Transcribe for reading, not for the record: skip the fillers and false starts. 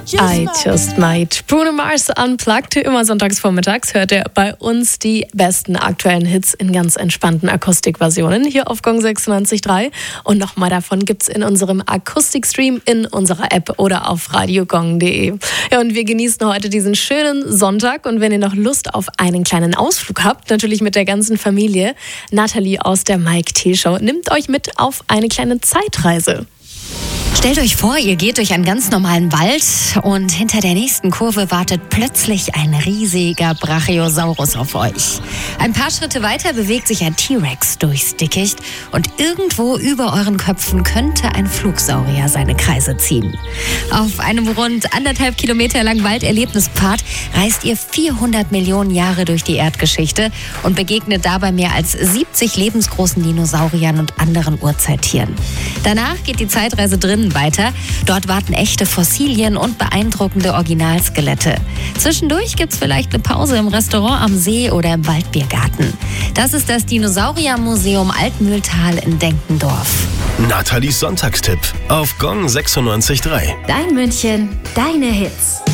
I Just Might. Bruno Mars Unplugged. Immer sonntags vormittags hört ihr bei uns die besten aktuellen Hits in ganz entspannten Akustikversionen hier auf Gong 96.3. Und nochmal davon gibt's in unserem Akustikstream in unserer App oder auf radiogong.de. Ja, und wir genießen heute diesen schönen Sonntag. Und wenn ihr noch Lust auf einen kleinen Ausflug habt, natürlich mit der ganzen Familie, Nathalie aus der Mike T. Show nimmt euch mit auf eine kleine Zeitreise. Stellt euch vor, ihr geht durch einen ganz normalen Wald und hinter der nächsten Kurve wartet plötzlich ein riesiger Brachiosaurus auf euch. Ein paar Schritte weiter bewegt sich ein T-Rex durchs Dickicht und irgendwo über euren Köpfen könnte ein Flugsaurier seine Kreise ziehen. Auf einem rund 1,5 Kilometer langen Walderlebnispfad reist ihr 400 Millionen Jahre durch die Erdgeschichte und begegnet dabei mehr als 70 lebensgroßen Dinosauriern und anderen Urzeittieren. Danach geht die Zeitreise drinnen weiter. Dort warten echte Fossilien und beeindruckende Originalskelette. Zwischendurch gibt es vielleicht eine Pause im Restaurant am See oder im Waldbiergarten. Das ist das Dinosauriermuseum Altmühltal in Denkendorf. Nathalies Sonntagstipp auf Gong 96.3. Dein München, deine Hits.